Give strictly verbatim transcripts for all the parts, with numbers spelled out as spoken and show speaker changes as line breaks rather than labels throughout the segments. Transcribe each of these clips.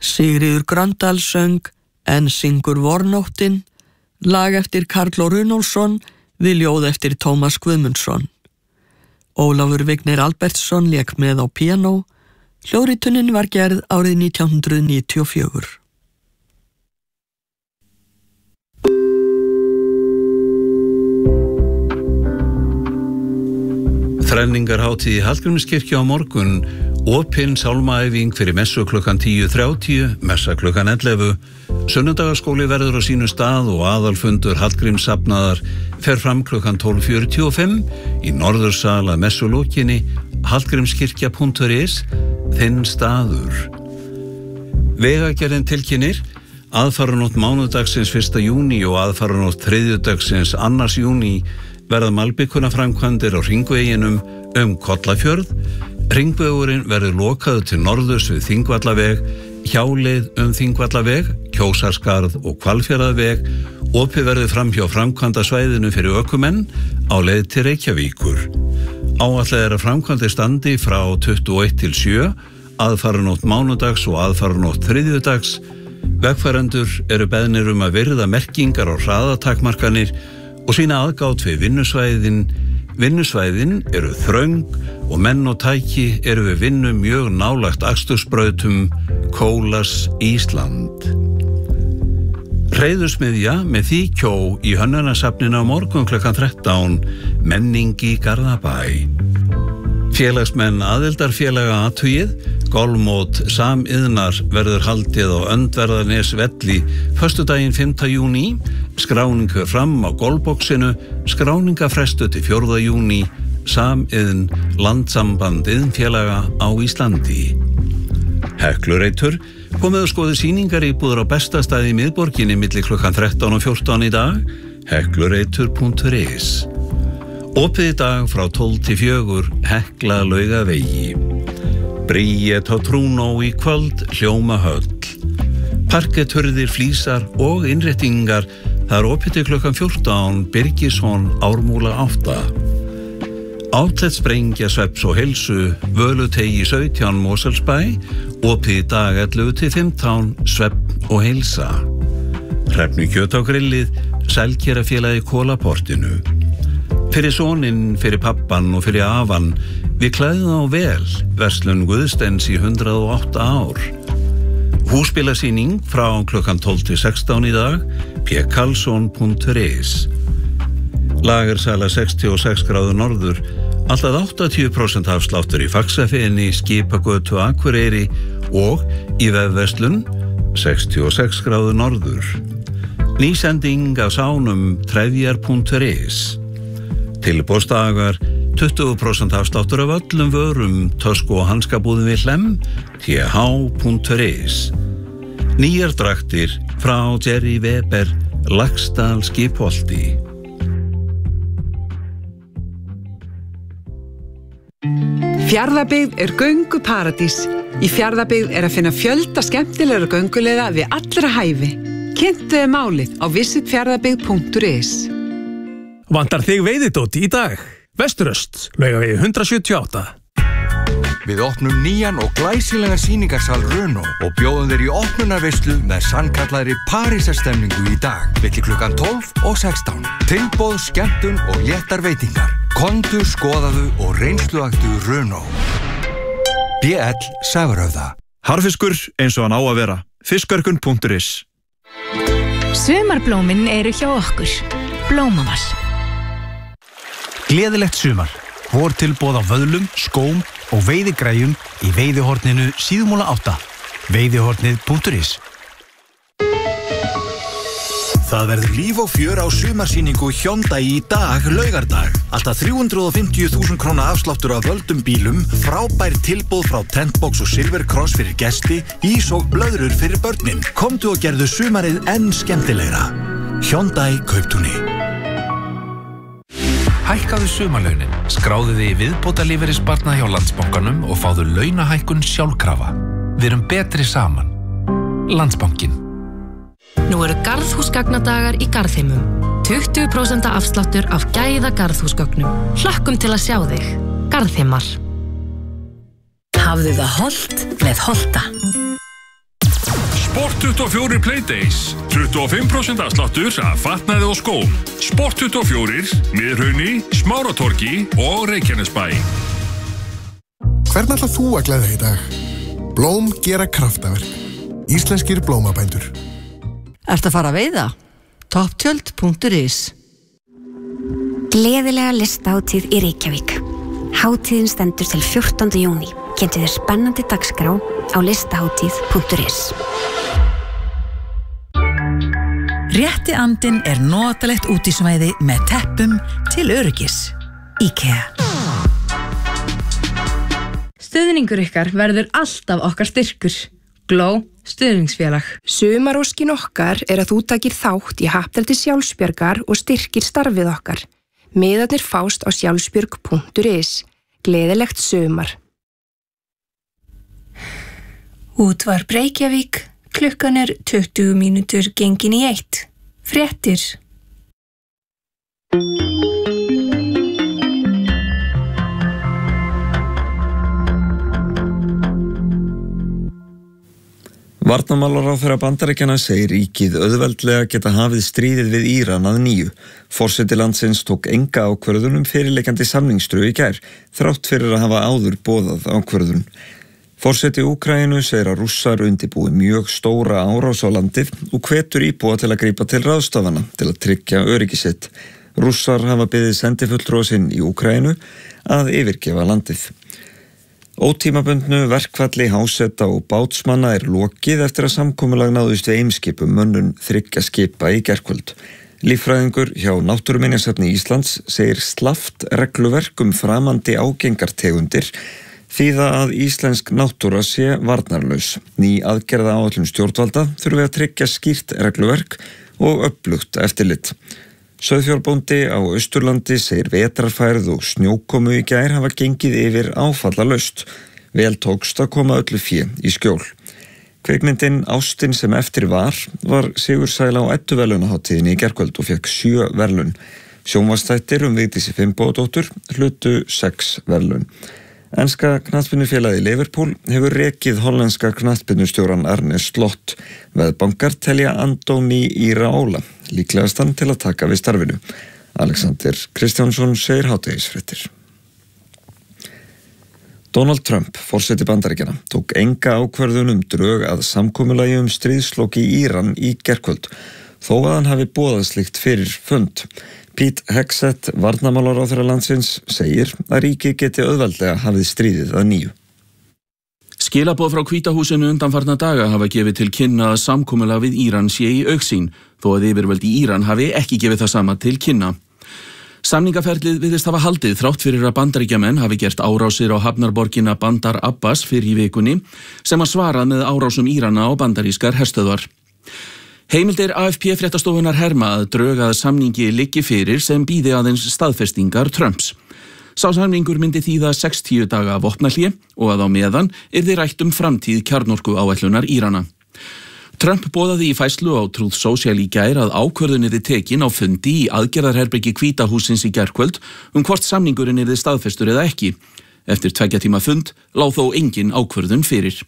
Sigríður Gröndal söng En syngur vornóttin, lag eftir Karl Ó. Runólfsson við ljóð eftir Tómas Guðmundsson. Ólafur Vignir Albertsson lék með á píanó. Hljóðritunin var gerð árið nítján hundruð níutíu og fjögur.
Þrenningarhátíð í Hallgrímskirkju á morgun, opin sálmaæfing fyrir messu klukkan tíu þrjátíu, messa klukkan ellefu. Sunnudagaskóli verður á sínu stað og aðalfundur Hallgrímssafnaðar fer fram klukkan tólf fjörutíu og fimm í norðursal að messulókinni. Hallgrímskirkja punktur is, þinn staður. Vegagerðin tilkynnir aðfaranótt mánudagsins fyrsta júní og aðfaranótt þriðjudagsins annars júní verða malbikunarframkvæmdir á hringveginum um Kollafjörð. Hringvegurinn verður lokaður til norðurs við Þingvallaveg, hjáleið um Þingvallaveg, Kjósarskarð og Hvalfjarðarveg. Opið verður framhjá framkvæmdasvæðinu fyrir ökumenn á leið til Reykjavíkur. Áætlað er að framkvæmdir standi frá tuttugu og eitt til sjö, aðfaranótt mánudags og aðfaranótt þriðjudags. Vegfarendur eru beðnir um að virða merkingar og hraðatakmarkanir og sína aðgátt við vinnusvæðin. Vinnusvæðin eru þröng og menn og tæki eru við vinnu mjög nálagt akstursbrautum. Kólas Ísland. Hreiðursmiðja með Þýkjó í Hönnunasafninu á morgun klukkan þrettán, menning í Garðabæ. Félagsmenn aðildarfélaga athugið, golfmót samiðnar verður haldið á Öndverðarnesvelli föstudaginn fimmta júní, skráningu fram á golfboxinu, skráningafrestu til fjórða júní, samiðn Landssamband iðnfélaga á Íslandi. Heklureitur komið og skoði sýningar íbúður á bestastæði í miðborginni milli klukkan þrettán og fjórtán í dag, heklureitur punktur is. Opið í dag frá tólf til fjögur, Hekla Laugavegi. Bríet á Trúnó í kvöld, hljóma höll. Parkethurðir, flísar og innréttingar, það er opið til klukkan fjórtán, Birgisson, Ármúla átta. Outlet sprengja svefns og heilsu, Völutegi sautján, Mosfellsbæ, opið í dag ellefu til fimmtán, svefn og heilsa. Hrefnu kjöt á grillið, Selkerafélagi Kólaportinu. Fyrir soninn, fyrir pappan og fyrir afan, við klæðum á vel, verslun Guðsteins í hundrað og átta ár. Húsbílasýning frá klukkan tólf til sextán í dag, p karlsson punktur is. Lagersala sextíu og sex gráður norður, alltaf áttatíu prósent afsláttur í Faxafeni, Skipagötu Akureyri og í vefverslun sextíu og sex gráður norður. Nýsending af sánum trefjar punktur is. Tilboðsdagar, tuttugu prósent afsláttur af öllum vörum, tösku og hanskabúðum við Hlemm, t h punktur is. Nýjar draktir frá Jerry Weber, Laxdal Skipholti.
Fjarðabyggð er gönguparadís. Í Fjarðabyggð er að finna fjölda skemmtilegra gönguleiða við allra hæfi. Kynntu málið á visit fjarðabyggð punktur is.
Vantar þig veiðidóti í dag? Vesturöst, Laugavegi hundrað sjötíu og átta.
Við opnum nýjan og glæsilegan sýningarsal Renault og bjóðum þeir í opnunarveislu með sannkallaðri Parísarstemningu í dag, milli klukkan tólf og sextán. Tilboð, skemmtun og léttar veitingar. Komdu, skoðaðu og reynsluaktu Renault. B L Sævarhöfða.
Harfiskur eins og hann á að vera. Fiskverkun punktur is.
Sumarblómin eru hjá okkur. Blómaval.
Gleðilegt sumar. Vortilboð á vöðlum, skóm og veiðigræjum í veiðihorninu Síðumúla átta. veiðihornið punktur is.
Það verður líf og fjör á sumarsýningu Hyundai í dag, laugardag. Alltaf þrjú hundruð og fimmtíu þúsund króna afsláttur af völdum bílum, frábær tilboð frá Tentbox og Silver Cross fyrir gesti, ís og blöðrur fyrir börnin. Komdu og gerðu sumarið enn skemmtilegra. Hyundai Kauptúni.
Hækkaðu sumarlaunin, skráðu þig í viðbótarlífeyrissparnað hjá Landsbankanum og fáðu launahækkun sjálfkrafa. Við erum betri saman. Landsbankinn.
Nú eru garðhúsgagnadagar í Garðheimum. tuttugu prósent afsláttur af gæða garðhúsgögnum. Hlökkum til að sjá þig. Garðheimar.
Hafðu það hollt með Holta. Sport tuttugu og fjögur Playdays. tuttugu og fimm prósent afsláttur af fatnaði og skóm. Sport tuttugu og fjögur, Miðhrauni, Smáratorgi og Reykjanesbæ.
Hvern ætlar þú að gleðja í dag? Blóm gera kraftaverk. Íslenskir blómabændur.
Ertu að fara að veiða? topptjöld punktur is.
Gleðilega listahátíð í Reykjavík. Hátíðin stendur til fjórtánda júní. Kynntu þér spennandi dagskrá á listahátíð punktur is.
Rétti andinn er notalegt útisvæði með teppum til öryggis. IKEA.
Stuðningur ykkar verður alltaf okkar styrkur. Gló, stuðningsfélag.
Sumaróskin okkar er að þú takir þátt í happdrætti sjálfsbjargar og styrkir starfið okkar. Miðarnir fást á sjálfsbjörg punktur is. Gleðilegt sumar.
Útvarp Reykjavík, klukkan er tuttugu mínútur gengin í eitt. Fréttir.
Varnarmálaráðherra Bandaríkjanna segir ríkið auðveldlega geta hafið stríðið við Íran að nýju. Forseti landsins tók enga ákvörðun um fyrirliggjandi samningsdrög í gær, þrátt fyrir að hafa áður boðað ákvörðun. Forseti Úkraínu segir að Rússar undirbúi mjög stóra árás á landið og hvetur íbúa til að grípa til ráðstafana til að tryggja öryggi sitt. Rússar hafa beðið sendifulltrúa sinn í Úkraínu að yfirgefa landið. Ótímabundnu verkfalli háseta og bátsmanna er lokið eftir að samkomulag náðust við Eimskipum mönnun þriggja skipa í gærkvöld. Líffræðingur hjá Náttúruminjasafni Íslands segir slappt regluverk um framandi ágengartegundir þýða að íslensk náttúra sé varnarlaus. Ný aðgerða áætlun stjórnvalda þurfi að tryggja skýrt regluverk og öflugt eftirlit. Sauðfjárbóndi á Austurlandi segir vetrarfærð og snjókomu í gær hafa gengið yfir áfallalaust. Vel tókst að koma öllu fé í skjól. Kvikmyndin Ástin sem eftir var var sigursæla á Edduverðlaunahátíðinni í gærkvöld og fékk sjö verðlaun. Sjónvarpsþættir um Vigdísi Finnbogadóttur hlutu sex verðlaun. Enska knattspyrnufélagið Liverpool hefur rekið hollenska knattspyrnustjóran Arne Slot. Veðbankar telja Andoni Iraola líklegastan til að taka við starfinu. Alexander Kristjánsson segir hádegisfréttir. Donald Trump, forseti Bandaríkjanna, tók enga ákvörðun um drög að samkomulagi um stríðslok í Íran í gærkvöld, þó að hann hafi boðað slíkt fyrir fund. Pete Hegseth, varnarmálaráðherra landsins, segir að ríkið geti auðveldlega hafið stríðið að nýju.
Skilaboð frá Hvíta húsinu undanfarna daga hafa gefið til kynna að samkomulag við Íran sé í augsýn, þó að yfirvöld í Íran hafi ekki gefið það sama til kynna. Samningaferlið virðist hafa haldið þrátt fyrir að Bandaríkjamenn hafi gert árásir á hafnarborgina Bandar Abbas fyrir í vikunni sem að svarað með árásum Írana á bandarískar herstöðvar. Heimildir A F P fréttastofunar herma að drög að samningi liggi fyrir sem bíði aðeins staðfestingar Trumps. Sá samningur myndi þýða sextíu daga vopnahlé og að á meðan yrði rætt um framtíð kjarnorkuáætlunar Írana. Trump boðaði í færslu á Truth Social í gær að ákvörðun yrði tekin á fundi í aðgerðarherbergi Hvíta hússins í gærkvöld um hvort samningurinn yrði staðfestur eða ekki. Eftir tveggja tíma fund lá þó engin ákvörðun fyrir.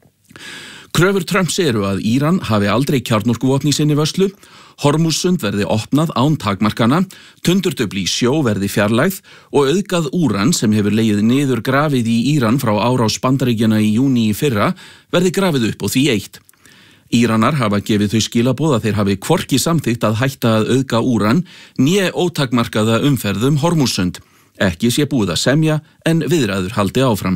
Kröfur Trumps eru að Íran hafi aldrei kjarnorkuvopn í sinni vörslu, Hormússund verði opnað án takmarkana, tundurdufl í sjó verði fjarlægð og auðgað úran sem hefur legið niður grafið í Íran frá árás Bandaríkjanna í júní í fyrra verði grafið upp og því eitt. Íranar hafa gefið þau skilaboð að þeir hafi hvorki samþykkt að hætta að auðga úran né ótakmarkaða umferðum Hormússund. Ekki sé búið að semja en viðræður haldi áfram.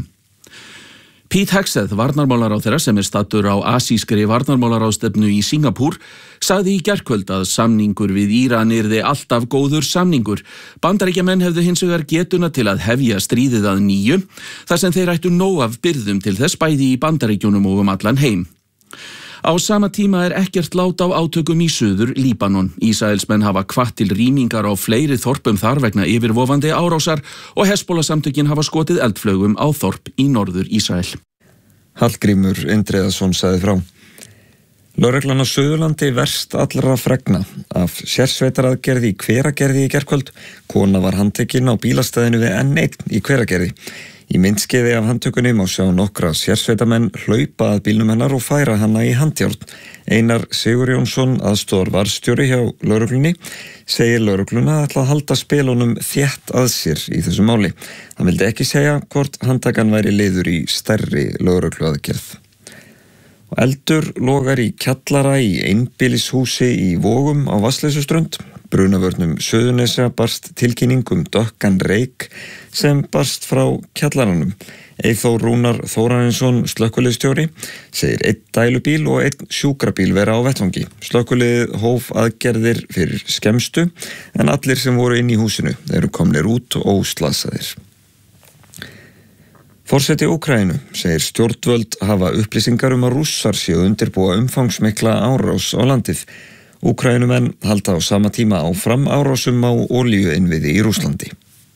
Pete Hegseth, varnarmálaráðherra sem er staddur á asískri varnarmálaráðstefnu í Singapúr, sagði í gærkvöld að samningur við Íran yrði alltaf góður samningur. Bandaríkjamenn hefðu hins vegar getuna til að hefja stríðið að nýju, þar sem þeir ættu nóg af byrðum til þess bæði í Bandaríkjunum og um allan heim. Á sama tíma er ekkert lát á átökum í suður Líbanon. Ísraelsmenn hafa hvatt til rýmingar á fleiri þorpum þar vegna yfirvofandi árásar og Hezbollah-samtökin hafa skotið eldflaugum á þorp í norður Ísrael.
Hallgrímur Indriðason sagði frá. Lögreglan á Suðurlandi verst allra fregna af sérsveitaraðgerði í Hveragerði í gærkvöld. Kona var handtekin á bílastæðinu við N einn í Hveragerði. Í myndskeiði af handtökunni má sjá nokkra sérsveitamenn hlaupa að bílnum hennar og færa hana í handjárn. Einar Sigurjónsson, aðstoðarvarðstjóri hjá lögreglunni, segir lögregluna að ætla að halda spilunum þétt að sér í þessu máli. Hann vildi ekki segja hvort handtakan væri liður í stærri lögregluaðgerð. Eldur logar í kjallara í einbýlishúsi í Vogum á Vatnsleysuströnd. Brunavörnum Suðurnesja barst tilkynning um dökkan reyk sem barst frá kjallaranum. Eyþór Rúnar Þórarinsson, slökkviliðsstjóri, segir einn dælubíl og einn sjúkrabíl vera á vettvangi. Slökkviliðið hóf aðgerðir fyrir skemmstu en allir sem voru inn í húsinu eru komnir út og óslasaðir. Forseti Úkraínu segir stjórnvöld hafa upplýsingar um að Rússar séu undirbúa umfangsmikla árás á landið. Úkraínumenn halda á sama tíma áfram árásum á olíuinnviði í Rússlandi.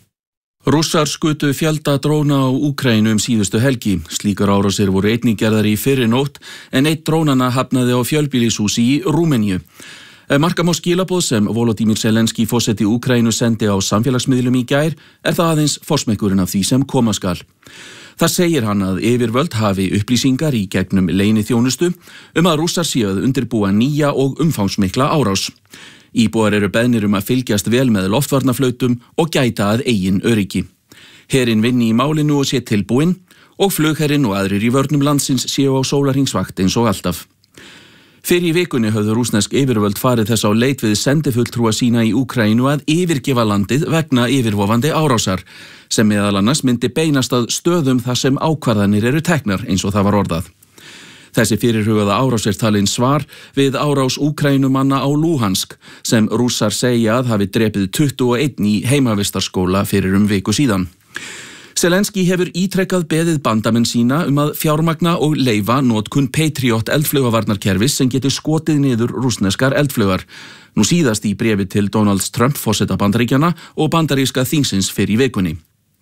Rússar skutu fjölda dróna á Úkraínu um síðustu helgi. Slíkar árásir voru einnig gerðar í fyrri nótt en einn drónanna hafnaði á fjölbýlishúsi í Rúmeníu. Marka má skilaboð sem Volodymyr Zelenský forseti Úkraínu sendi á samfélagsmiðlum í gær er það aðeins forsmekkurinn af því sem koma skal. Það segir hann að yfirvöld hafi upplýsingar í gegnum leyniþjónustu um að Rússar séu að undirbúa nýja og umfangsmikla árás. Íbúar eru beðnir um að fylgjast vel með loftvarnaflautum og gæta að eigin öryggi. Herinn vinni í málinu og sé tilbúinn og flugherinn og aðrir í vörnum landsins séu á sólarhringsvakt eins og alltaf. Fyrir í vikunni höfðu rússnesk yfirvöld farið þess á leit við sendifulltrúa sína í Úkraínu að yfirgefa landið vegna yfirvofandi árásar, sem meðal annars myndi beinast að stöðum þar sem ákvarðanir eru teknar eins og það var orðað. Þessi fyrirhugaða árás er talin svar við árás Úkraínumanna á Luhansk, sem Rússar segja að hafi drepið tuttugu og einn í heimavistarskóla fyrir um viku síðan. Zelenský hefur ítrekkað beðið bandamenn sína um að fjármagna og leyfa notkun Patriot eldflaugavarnarkerfis sem getur skotið niður rússneskar eldflaugar. Nú síðast í bréfi til Donald Trump forseta Bandaríkjanna og bandaríska þingsins fyrir í vikunni.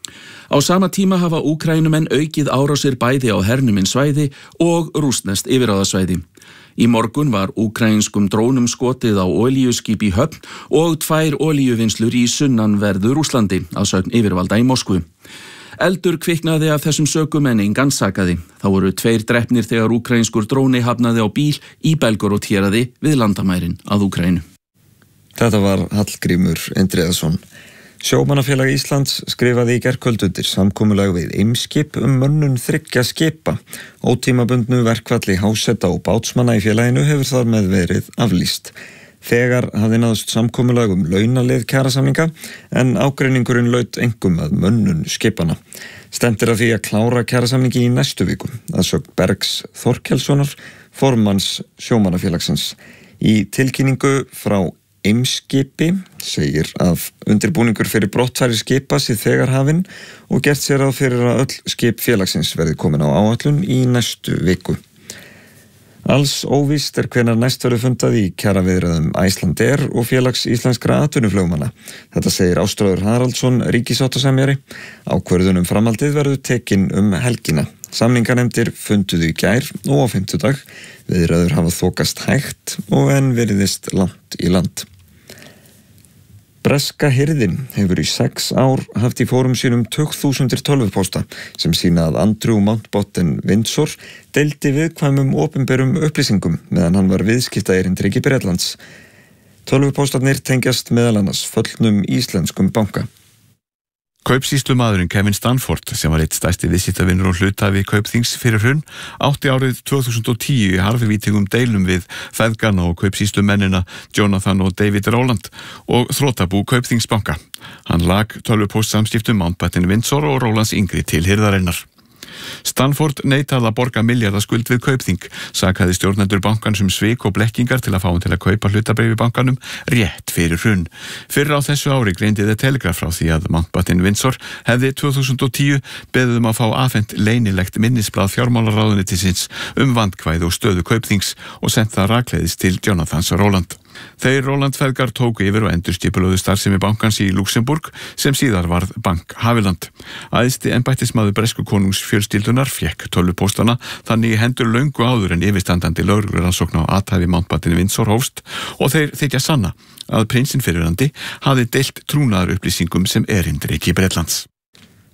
Á sama tíma hafa Úkraínumenn aukið árásir bæði á hernuminn svæði og rússneskt yfirráðasvæði. Í morgun var úkraínskum drónum skotið á olíuskip í Höfn og tvær olíuvinnslur í sunnanverðu Rússlandi að sögn yfirvalda í Moskvu. Eldur kviknaði af þessum sökum en engan sakaði. Þá voru tveir drepnir þegar úkraínskur dróni hafnaði á bíl í Belgorod héraði við landamærin að Úkraínu.
Þetta var Hallgrímur Indriðason. Sjómannafélag Íslands skrifaði í gærkvöld undir samkomulag við Eimskip um mönnun þriggja skipa. Ótímabundnu verkfalli háseta og bátsmanna í félaginu hefur þar með verið aflýst. Þegar hafði náðst samkomulag um launaleið kjarasamninga en ágreiningurinn laut engum að mönnun skipana. Stefnt er að því að klára kjarasamningi í næstu viku, að sögn Bergs Þorkelssonar, formanns sjómannafélagsins. Í tilkynningu frá Eimskipi segir að undirbúningur fyrir brottfæri skipa sé þegar hafinn og gert sér ráð fyrir að öll skip félagsins verði komin á áætlun í næstu viku. Alls óvíst er hvenær næst verður fundað í kjaraviðræðum Icelandair og félags íslenskra atvinnuflugmanna. Þetta segir Ástráður Haraldsson, ríkissáttasemjari. Ákvörðun um framhaldið verður tekin um helgina. Samninganefndir funduðu í gær og á fimmtudag. Viðræður hafa þokast hægt og enn veriðist langt í land. Breska hirðin hefur í sex ár haft í fórum sínum tugþúsundir tölvupósta sem sýna að Andrew Mountbatten Windsor deildi viðkvæmum opinberum upplýsingum meðan hann var viðskiptaerindreki Bretlands. Tölvupóstarnir tengjast meðal annars föllnum íslenskum banka.
Kaupsýslumaðurinn Kevin Stanford, sem var eitt stærsti viðskiptavinur og hluthafi Kaupþings fyrir hrun, átti árið tvö þúsund og tíu í harðvítingum deilum við feðgana og kaupsýslumennina Jonathan og David Rowland og þrotabú Kaupþingsbanka. Hann lag tölvupóstsamskiptum Mountbatten Windsor og Rowlands yngri til hirðarinnar. Stanford neitaði að borga milljarðaskuld við Kaupþing, sakaði stjórnendur bankans um svik og blekkingar til að fá hann til að kaupa hlutabréf í bankanum rétt fyrir hrun. Fyrr á þessu ári greindi The Telegraph frá því að Mountbatten Windsor hefði tvö þúsund og tíu beðið um að fá afhent leynilegt minnisblað fjármálaráðuneytisins um vandkvæði og stöðu Kaupþings og sent það rakleiðis til Jonathans Rowland. Þeir Rowland feðgar tóku yfir og endurskipulögðu starfsemi bankans í Luxemburg sem síðar varð Bank Haviland. Æðsti embættismaður bresku konungs fjölskyldunar fékk tölvupóstana þannig í hendur löngu áður en yfirstandandi lögreglurannsókn á athæfi Mountbatten Windsor hófst og þeir þykja sanna að prinsinn fyrrverandi hafði deilt trúnaðarupplýsingum sem erindreki Bretlands.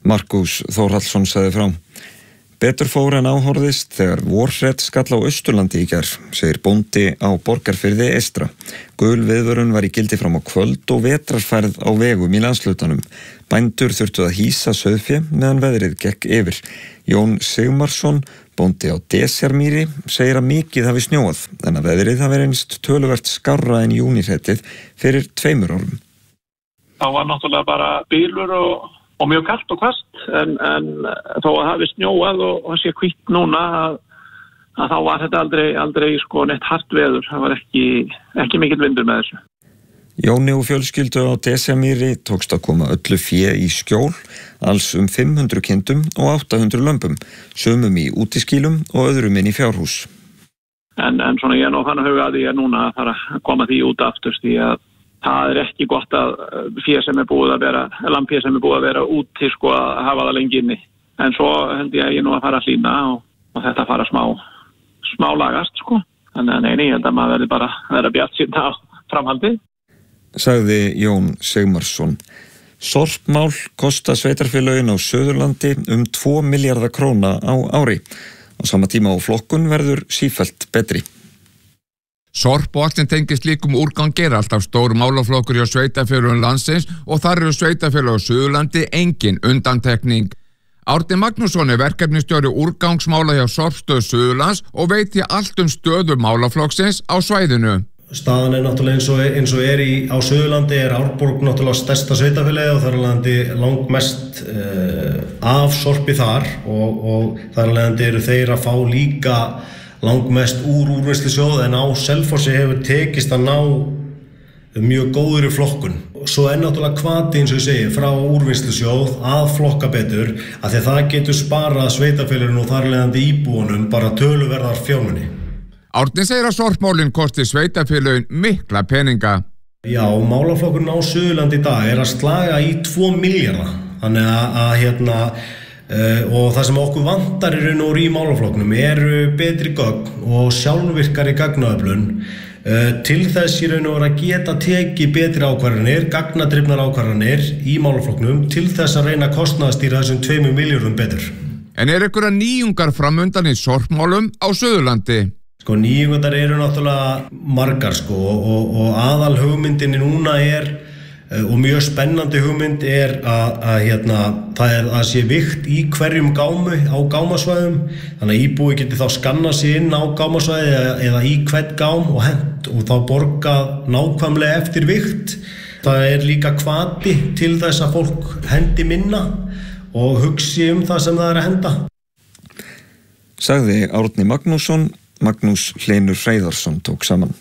Markus Þórhallsson sagði frá. Betur fór en áhorðist þegar vorhret skall á Austurlandi í gær, segir bóndi á Borgarfirði eystra. Gul viðvörun var í gildi fram á kvöld og vetrarfærð á vegum í landslutanum. Bændur þurftu að hýsa sauðfé meðan veðrið gekk yfir. Jón Sigmarsson, bóndi á Desjarmýri, segir að mikið hafi snjóað, en að veðrið hafi reynst töluvert skárra en júnihretið fyrir tveimur árum.
Það var náttúrulega bara bylur og og mjög kalt og hvasst, en, en þó að hafi snjóað og, og sé hvítt núna að, að þá var þetta aldrei, aldrei sko neitt hart veður, það var ekki, ekki mikill vindur með þessu.
Jóni og fjölskyldu á Desjarmýri tókst að koma öllu fé í skjól, alls um fimm hundruð kindum og átta hundruð lömbum, sumum í útiskýlum og öðrum inn í fjárhús.
En, en svona ég er nú fann að huga að því að núna að fara að koma því út aftur því að það er ekki gott að fé sem er búið að vera, lampfé sem er búið að vera úti sko að hafa það lengi inni. En svo held ég að ég nú að fara að hlýna og, og þetta fara smá, smá lagast sko. Þannig að neini, ég held að maður verði bara að vera bjartsýnn á framhaldi.
Sagði Jón Sigmarsson. Sorpmál kosta sveitarfélögin á Suðurlandi um tvo milljarða króna á ári. Á sama tíma á flokkun verður sífellt betri.
Sorp og allt sem tengist líkum úrgangi er alltaf stór málaflokkur hjá sveitarfélögum landsins og þar eru sveitarfélög á Suðurlandi engin undantekning. Árni Magnússon er verkefnistjóri úrgangsmála hjá Sorpstöð Suðurlands og veit því allt um stöðu málaflokksins á svæðinu.
Staðan er náttúrulega eins og, eins og er í, á Suðurlandi er Árborg náttúrulega stærsta sveitarfélagi og þar er landi langmest uh, af sorpi þar og, og þar er landi eru þeir að fá líka langmest úr úrvinnslusjóð en á Selfossi hefur tekist að ná mjög góður í flokkun. Svo er náttúrulega hvati eins og ég segi frá úrvinnslusjóð að flokka betur af því að það getur sparað sveitarfélaginu og þar leiðandi íbúunum bara töluverðar fjármuni.
Árni segir að sorpmálin kosti sveitarfélagin mikla peninga.
Já, málaflokkurinn á Suðurlandi í dag er að slaga í tvo milljarða. Þannig að, að hérna Uh, og það sem okkur vantar í raun og í málaflokknum eru betri gögn og sjálfvirkari gagnaöflun uh, til þess í raun og að geta tekið betri ákvarðanir, gagnadrifnar ákvarðanir í málaflokknum til þess að reyna að kostnaðarstýra þessum tveimur milljörðum betur.
En er einhverja nýjungar framundan í sorpmálum á Suðurlandi?
Sko nýjungar eru náttúrulega margar sko og, og, og aðal hugmyndinni núna er og mjög spennandi hugmynd er að, að hérna, það er að sé vikt í hverjum gámu á gámasvæðum þannig að íbúi geti þá skannað sig inn á gámasvæði eða, eða í hvern gám og hent og þá borgað nákvæmlega eftir vikt. Það er líka hvati til þess að fólk hendi minna og hugsi um það sem það er að henda.
Sagði Árni Magnússon, Magnús Hlynur Hreiðarsson tók saman.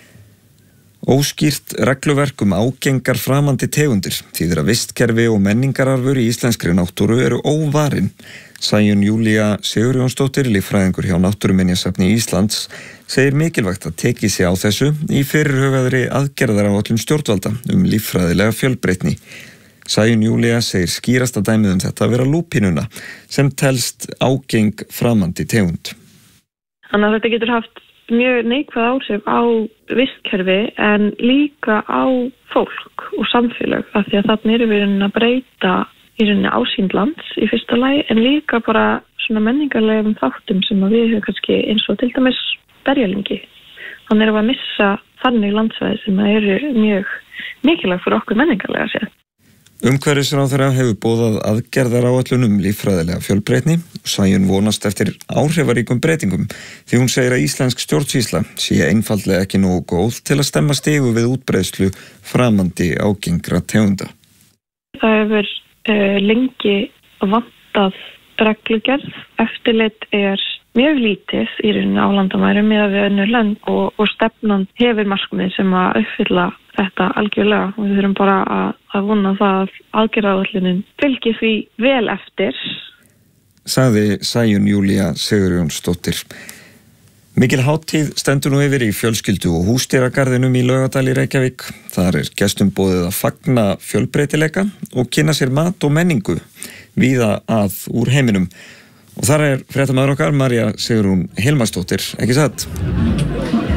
Óskýrt regluverk um ágengar framandi tegundir þýðir að vistkerfi og menningararfur í íslenskri náttúru eru óvarin. Sæunn Júlía Sigurjónsdóttir, líffræðingur hjá Náttúruminjasafni Íslands, segir mikilvægt að tekið sig á þessu í fyrirhugaðri aðgerðaráætlun stjórnvalda um líffræðilega fjölbreytni. Sæunn Júlía segir skýrasta dæmið um þetta að vera lúpínuna sem telst ágeng framandi tegund.
Þannig að þetta getur haft mjög neikvæð áhrif á vistkerfi en líka á fólk og samfélag af því að þarna erum við að breyta í rauninni ásýnd lands í fyrsta lagi en líka bara svona menningarlegum þáttum sem að við höfum kannski eins og til dæmis berjalingi. Þannig erum við að missa þannig landsvæði sem að eru mjög mikilvæg fyrir okkur menningarlega séð.
Umhverfisráðherra hefur boðað aðgerðaráætlun um líffræðilega fjölbreytni og Sæunn vonast eftir áhrifaríkum breytingum því hún segir að íslensk stjórnsýsla sé einfaldlega ekki nógu góð til að stemma stigu við útbreiðslu framandi ágengra tegunda.
Það hefur uh, lengi vantað reglugerð. Eftirlit er mjög lítið í rauninni á landamærum miðað við önnur lönd og, og stefnan hefur markmið sem að uppfylla þetta algjörlega og við þurfum bara að, að vona það að aðgerðaáætlunin fylgi því vel eftir.
Sagði Sæunn Júlía Sigurjónsdóttir. Mikil hátíð stendur nú yfir í fjölskyldu og húsdýragarðinum í Laugardal í Reykjavík. Þar er gestum boðið að fagna fjölbreytileika og kynna sér mat og menningu víða að úr heiminum. Og þar er fréttamaður okkar María Sigrún Hilmarsdóttir, ekki satt?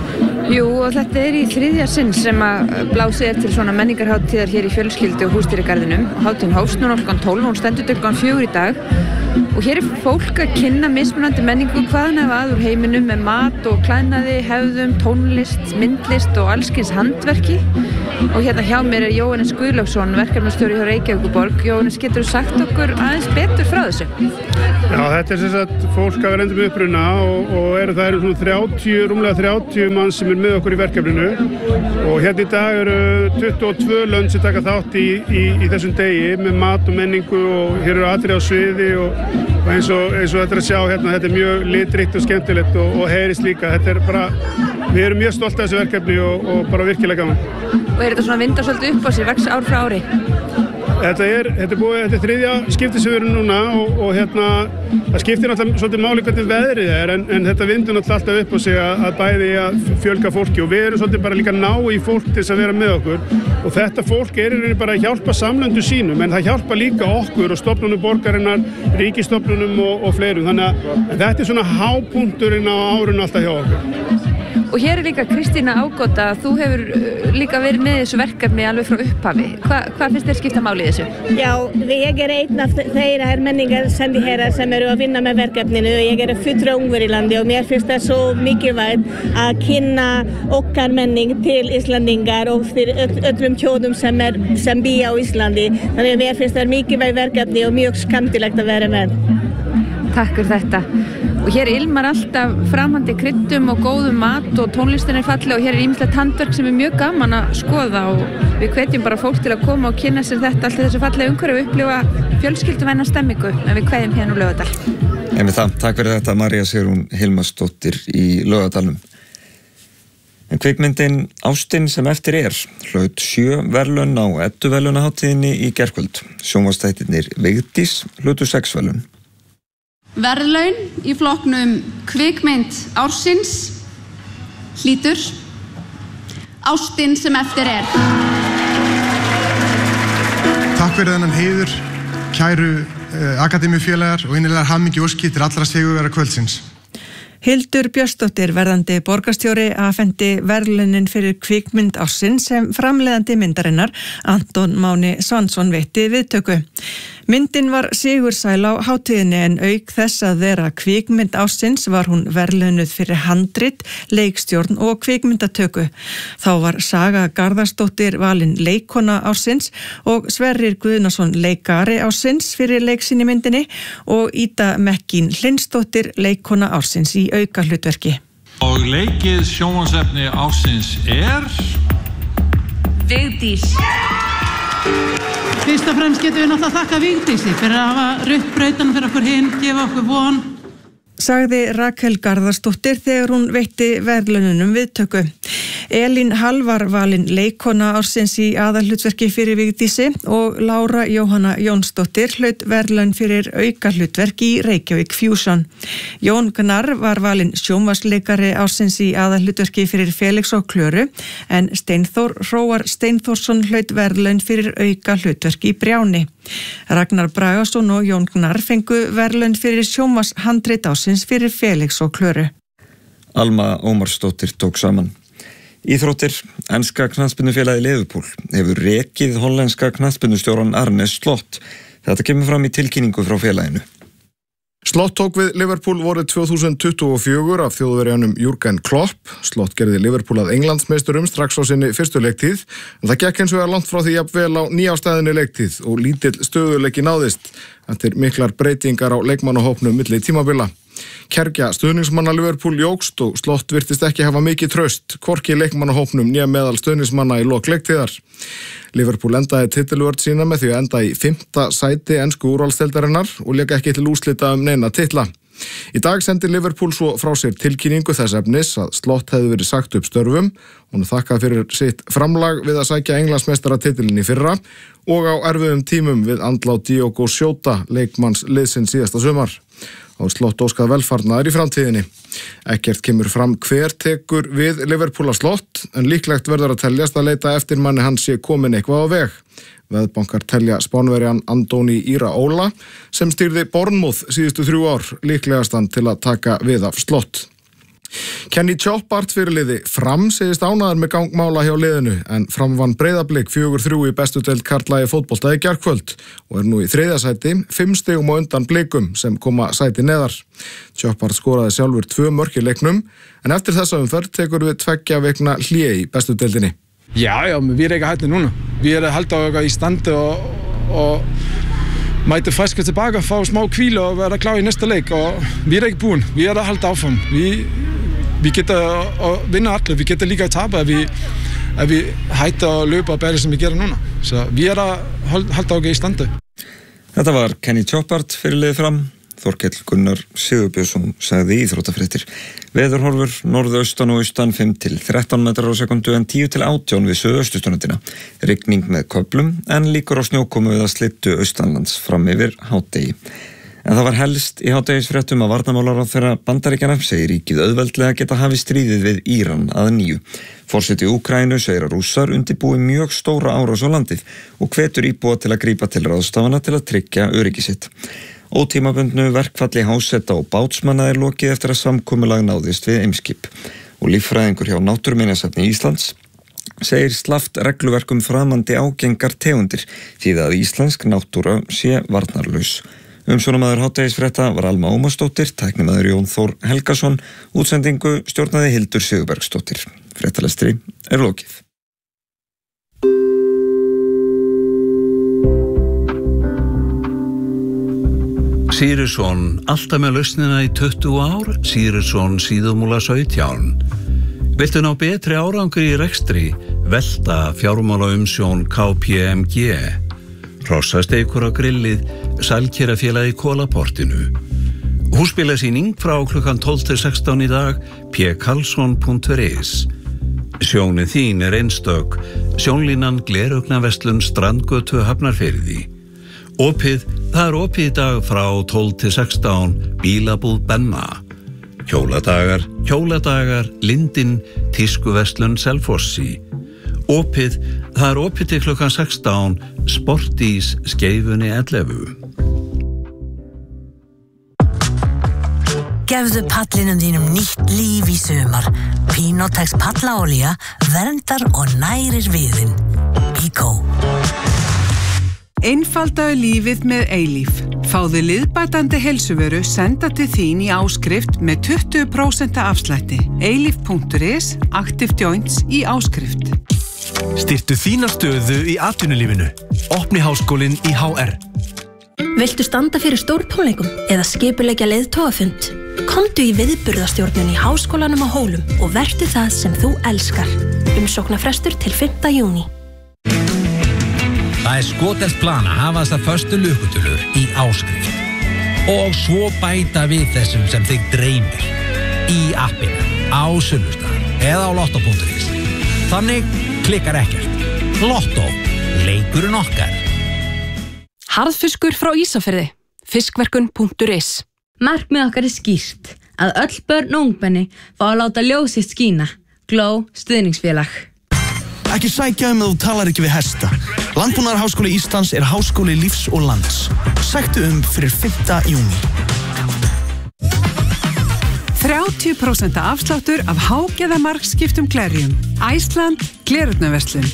Jú, og þetta er í þriðja sinn sem að blásið er til svona menningarhátíðar hér í fjölskyldu og húsdýragarðinum. Hátíðin hófst núna klukkan tólf, hún stendur til klukkan fjögur í dag. Og hér er fólk að kynna mismunandi menningu hvaðan eða að úr heiminum með mat og klæðnaði, hefðum, tónlist, myndlist og allskyns handverki. Og hérna hjá mér er Jóhannes Guðlaugsson, verkefnastjóri hjá Reykjavíkurborg. Jóhannes, getur þú sagt okkur aðeins betur frá þessu?
Já, þetta er sem sagt fólk af erlendum uppruna og, og er, það eru svona þrjátíu, rúmlega þrjátíu mann sem er með okkur í verkefninu. Og hérna í dag eru tuttugu og tvö lönd sem taka þátt í, í, í þessum degi með mat og menningu og hér eru atriði á sviði og Og eins og, eins og þetta er að sjá hérna, þetta er mjög litríkt og skemmtilegt og, og heyrist líka. Þetta er bara, við erum mjög stolt af þessu verkefni og, og bara virkilega gaman.
Og er þetta svona að vinda svolítið upp á sig, vex ár frá ári?
Þetta er, þetta er búið, þetta er þriðja skipti sem við erum núna og, og hérna, það skiptir náttúrulega svolítið máli hvernig veðrið er en, en þetta vindur náttúrulega alltaf upp á sig að, að bæði að fjölga fólki og við erum svolítið bara líka ná í fólk til þess að vera með okkur og þetta fólk er í rauninni bara að hjálpa samlöndu sínum en það hjálpa líka okkur og stofnunum borgarinnar, ríkisstofnunum og, og fleirum þannig að þetta er svona hápunkturinn á árun alltaf hjá okkur.
Og hér er líka Kristína Ágóta, þú hefur líka verið með þessu verkefni alveg frá upphafi. Hva, hvað finnst þér skipta máli í þessu?
Já, ég er einn af þeirra her menningar sendiherrar sem eru að vinna með verkefninu. Ég er fulltrúi Ungverjalandi og mér finnst það svo mikilvægt að kynna okkar menning til Íslandingar og fyrir öllum tjóðum sem, er, sem býja á Íslandi. Þannig að mér finnst það mikilvægt verkefni og mjög skemmtilegt að vera með.
Takk fyrir þetta. Og hér ilmar alltaf framandi kryddum og góðum mat og tónlistin er falleg og hér er ýmislegt handverk sem er mjög gaman að skoða og við hvetjum bara fólk til að koma og kynna sér þetta allt í þessu fallega umhverfi og upplifa fjölskylduvæna stemmingu en við kveðjum hérna úr Laugardal.
Einmitt það, takk fyrir þetta María Sigrún Hilmarsdóttir í Laugardalnum. En kvikmyndin Ástin sem eftir er hlaut sjö verðlaun á Edduverðlaunahátíðinni í gærkvöld. Sjónvarpsþættirnir Vigdís hlutu sex verðlaun.
Verðlaun í flokknum kvikmynd ársins hlýtur Ástin sem eftir er.
Takk fyrir þennan heiður, kæru eh, akademíufélagar og innilegar hamingju óskir til allra sigurvegara kvöldsins.
Hildur Björnsdóttir, verðandi borgarstjóri, afhendi verðlaunin fyrir kvikmynd ársins sem framleiðandi myndarinnar Anton Máni Svansson veitti viðtöku. Myndin var sigursæl á hátíðinni en auk þess að vera kvikmynd ársins var hún verðlaunuð fyrir handrit, leikstjórn og kvikmyndatöku. Þá var Saga Garðarsdóttir valin leikkona ársins og Sverrir Guðnason leikari ársins fyrir leiksinni myndinni og Ida Mekkin Hlinsdóttir leikkona ársins í aukahlutverki.
Og leikið sjónvarpsefni ársins er
Vigdís.
Fyrst og fremst getum við náttúrulega að þakka Vigdísi fyrir að hafa rutt brautan fyrir okkur hinn, gefa okkur von.
Sagði Rakel Garðarsdóttir þegar hún veitti verðlaununum viðtöku. Elín Hall var valin leikkona ársins í aðalhlutverki fyrir Vigdísi og Lára Jóhanna Jónsdóttir hlaut verðlaun fyrir aukahlutverk í Reykjavík Fusion. Jón Gnarr var valin sjónvarpsleikari ársins í aðalhlutverki fyrir Felix og Klöru en Steinþór Hróar Steinþórsson hlaut verðlaun fyrir aukahlutverk í Brjáni. Ragnar Bragason og Jón Gnarr fengu verðlaun fyrir sjónvarpshandrit ársins fyrir Felix og Klöru.
Alma Ómarsdóttir tók saman. Íþróttir, enska knattspyrnufélagið Liverpool hefur rekið hollenska knattspyrnustjóran Arne Slot. Þetta kemur fram í tilkynningu frá félaginu.
Slot tók við Liverpool vorið tvö þúsund tuttugu og fjögur af þjóðverjanum Jürgen Klopp. Slot gerði Liverpool að Englandsmeisturum strax á sinni fyrstu leiktíð, en það gekk eins og er langt frá því jafnvel á nýjástæðinni leiktíð og lítill stöðuleiki náðist eftir miklar breytingar á leikmannahópnum milli tímabila. Kergja stuðningsmanna Liverpool jókst og Slot virtist ekki hafa mikið traust, hvorki leikmannahópnum né meðal stuðningsmanna í lok leiktíðar. Liverpool endaði titilvörð sína með því að enda í fimmta sæti ensku úrvalsdeildarinnar og lék ekki til úrslita um neina titla. Í dag sendi Liverpool svo frá sér tilkynningu þess efnis að Slot hefði verið sagt upp störfum. Hún þakkað fyrir sitt framlag við að sækja Englandsmeistaratitilinn í fyrra og á erfiðum tímum við andlát Diogo Jota, leikmanns liðsins síðasta sumar. Og Slot óskað velfarnaðar í framtíðinni. Ekkert kemur fram hver tekur við Liverpool að Slot, en líklegt verður að teljast að leita eftir manni hans sé komin eitthvað á veg. Veðbankar telja Spánverjan Andoni Iraola, sem stýrði Bournemouth síðustu þrjú ár, líklegastan til að taka við af Slot. Kenny Choppart fyrirliði Fram segist ánægður með gangmála hjá liðinu en Fram vann Breiðablik fjögur þrjú í bestu deild karla í fótbolta í gærkvöld og er nú í þriðja sæti, fimm stigum á undan Blikum sem koma sæti neðar. Choppart skoraði sjálfur tvö mörk í leiknum en eftir þessa umferð tekur við tveggja vikna hlé í bestu deildinni.
Ja, ja, men vi er ikke hætte núna. Vi er halvt i stand og, og møte friske tilbage, få små hvile og være klar i næste leg. Og vi er ikke buen. Vi er der halvt affram. Vi Vi getur að vinna allir, við getum líka að tapa ef við, ef við hætta að löpa bæri sem við gerum núna. Svo við erum að halda okkur í standi.
Þetta var Kenny Choppart fyrirliði Fram. Þorkell Gunnar Sigurbjörnsson sagði í íþróttafréttir. Veðurhorfur norðaustan og austan fimm til þrettán metrar á sekundu en tíu til átján við suðausturströndina. Rigning með köflum en líkur á snjókomu við að slittu austanlands fram yfir hádegi. En það var helst í hádegisfréttum að varnarmálaráðherra Bandaríkjanna segir ríkið auðveldlega geta hafið stríðið við Íran að nýju. Forseti Úkraínu segir að Rússar undirbúi mjög stóra árás á landið og hvetur íbúa til að grípa til ráðstafana til að tryggja öryggi sitt. Ótímabundnu verkfalli háseta og bátsmanna er lokið eftir að samkomulag náðist við Eimskip. Og líffræðingur hjá Náttúruminjasafni Íslands segir slaft regluverkum framandi ágengar tegundir því að íslensk náttúra sé varnarlaus. Umsjónamaður hádegisfrétta var Alma Ómarsdóttir, tæknimaður Jón Þór Helgason, útsendingu stjórnaði Hildur Sigurbergsdóttir. Fréttalestri er lokið.
Sýrisson, alltaf með lausnina í tuttugu ár, Sýrisson síðumúla sautján. Viltu ná betri árangur í rekstri, velta fjármála umsjón K P M G. Hrossasteikur á grillið, Sælkerafélagi í Kólaportinu. Húsbílasýning frá klukkan tólf til sextán í dag, p karlsson punktur is. Sjónin þín er einstök, sjónlínan Gleraugnarverslun Strandgötu Hafnarfirði. Opið, það er opið í dag frá tólf til sextán, bílabúð Benna. Hjóladagar, hjóladagar, Lindin, Tískuverslun Selfossi. Opið, það er opið til klukkan sextán, Sportís Skeifunni ellefu.
Gefðu pallinum þínum nýtt líf í sumar. Pinotex pallaolía verndar og nærir viðinn. Bíkó.
Einfaldaðu lífið með Eilíf. Fáðu liðbætandi heilsuvöru senda til þín í áskrift með tuttugu prósent afslætti. eilíf punktur is, Active Joints í áskrift.
Styrktu þína stöðu í atvinnulífinu. Opni háskólinn í H R.
Viltu standa fyrir stórtónleikum eða skipuleggja leiðtogafund? Komdu í viðburðastjórnun í Háskólanum á Hólum og vertu það sem þú elskar. Umsóknarfrestur til fimmta júní.
Það er skotelt plan að hafa þessar föstu lukutölur í áskrift. Og svo bæta við þessum sem þig dreymir. Í appinu, á Sunnustad eða á lotto punktur is. Þannig klikkar ekkert. Lotto, leikurinn okkar.
Harðfiskur frá Ísafirði. Fiskverkun punktur is.
Markmið okkar er skýrt. Að öll börn og ungmenni fá að láta ljós sitt skína. Gló stuðningsfélag.
Ekki sækja um að þú talar ekki við hesta. Landbúnaðarháskóli Íslands er háskóli lífs og lands. Sæktu um fyrir fimmta júní.
þrjátíu prósent afsláttur af hágæðamarkskiptum glerjum. Æsland, Gleraugnarverslun.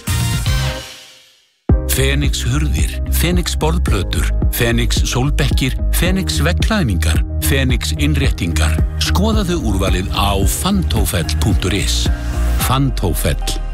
Fenix hurðir, Fenix borðplötur, Fenix sólbekkir, Fenix veggklæðningar, Fenix innréttingar. Skoðaðu úrvalið á fantófell punktur is. Fantófell.